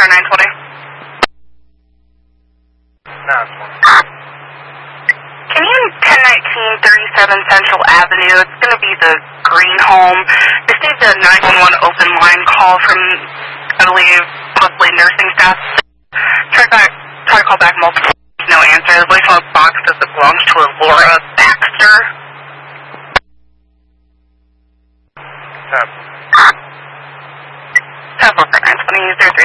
car 920. 920. Can you 1019 37 Central Avenue? It's going to be the green home. Received a 911 open line call from, I believe, possibly nursing staff. Try to call back multiple. No answer. The voicemail box says it belongs to a Laura Baxter. Tap. Tap over 920 03.